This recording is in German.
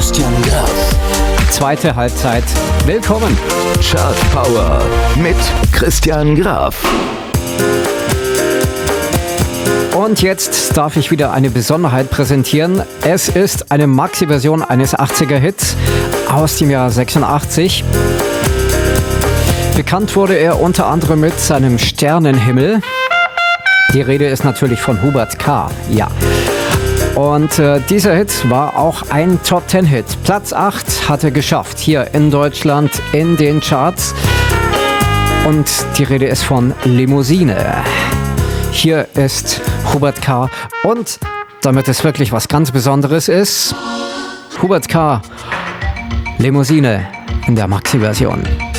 Christian Graf. Zweite Halbzeit. Willkommen. Chart Power mit Christian Graf. Und jetzt darf ich wieder eine Besonderheit präsentieren. Es ist eine Maxi-Version eines 80er-Hits aus dem Jahr 86. Bekannt wurde er unter anderem mit seinem Sternenhimmel. Die Rede ist natürlich von Hubert K. Ja. Und dieser Hit war auch ein Top-10-Hit. Platz 8 hat er geschafft, hier in Deutschland in den Charts. Und die Rede ist von Limousine. Hier ist Hubert K. Und damit es wirklich was ganz Besonderes ist, Hubert K. Limousine in der Maxi-Version.